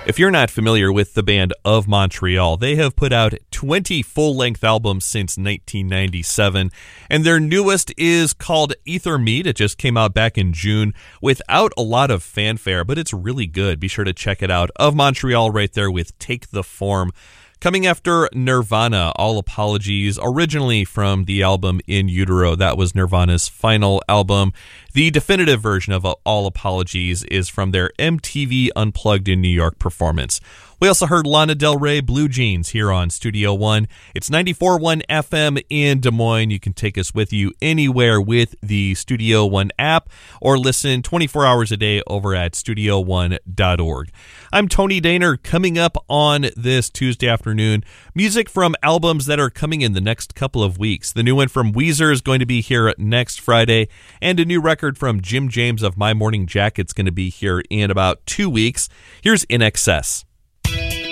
If you're not familiar with the band Of Montreal, they have put out 20 full-length albums since 1997, and their newest is called Ether Meat. It just came out back in June without a lot of fanfare, but it's really good. Be sure to check it out. Of Montreal right there with Take the Form. Coming after Nirvana, All Apologies, originally from the album In Utero. That was Nirvana's final album. The definitive version of All Apologies is from their MTV Unplugged in New York performance. We also heard Lana Del Rey, Blue Jeans, here on Studio One. It's 94.1 FM in Des Moines. You can take us with you anywhere with the Studio One app or listen 24 hours a day over at StudioOne.org. I'm Tony Daner. Coming up on this Tuesday afternoon, music from albums that are coming in the next couple of weeks. The new one from Weezer is going to be here next Friday, and a new record from Jim James of My Morning Jacket is going to be here in about 2 weeks. Here's In Excess.